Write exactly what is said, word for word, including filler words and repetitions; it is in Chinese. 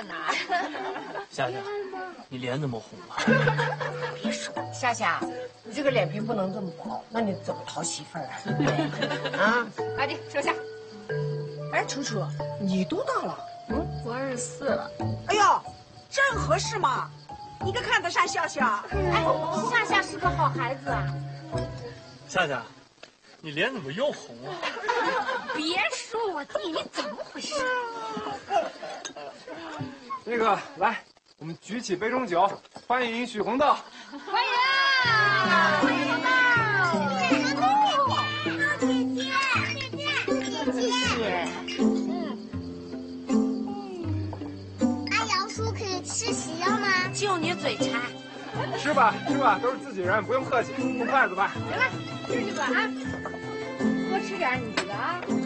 呢。 夏夏，你脸怎么红了？ 别说，夏夏，你这个脸皮不能这么薄，那你怎么讨媳妇儿啊？啊， 阿弟收下。 哎，楚楚，你多大了？ 嗯，我二十四了。 哎呦，正合适嘛，你可看得上笑笑？ 哎，夏夏是个好孩子啊。 夏夏，你脸怎么又红了？ 别说我弟，你怎么回事？ 那个，来，我们举起杯中酒，欢迎许红豆。 欢迎啊！欢迎红豆。 姐姐，姐姐，嗯，阿瑶叔可以吃喜药吗？ 就你嘴馋。 吃吧，吃吧，都是自己人，不用客气，动筷子吧。 来来，进去吧啊！多吃点，你这个啊。